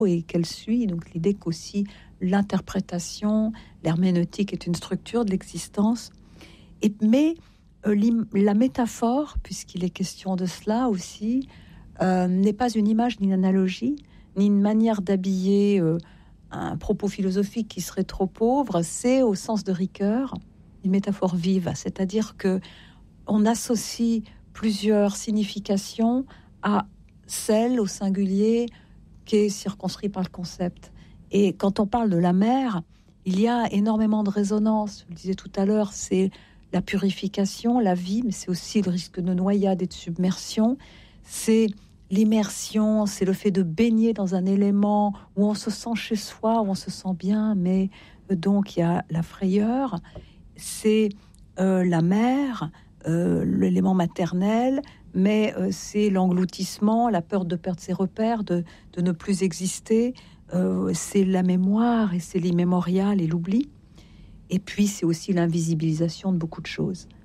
et qu'elle suit. Donc l'idée qu'aussi l'interprétation, l'herméneutique est une structure de l'existence. Mais la métaphore, puisqu'il est question de cela aussi, n'est pas une image ni une analogie, ni une manière d'habiller un propos philosophique qui serait trop pauvre. C'est au sens de Ricoeur une métaphore vive, c'est-à-dire que on associe plusieurs significations à celle au singulier qui est circonscrit par le concept. Et quand on parle de la mer, il y a énormément de résonance. Je le disais tout à l'heure, c'est la purification, la vie, mais c'est aussi le risque de noyade et de submersion. C'est l'immersion, c'est le fait de baigner dans un élément où on se sent chez soi, où on se sent bien, mais donc il y a la frayeur. C'est la mer, l'élément maternel, mais c'est l'engloutissement, la peur de perdre ses repères, de ne plus exister. C'est la mémoire et c'est l'immémorial et l'oubli. Et puis c'est aussi l'invisibilisation de beaucoup de choses.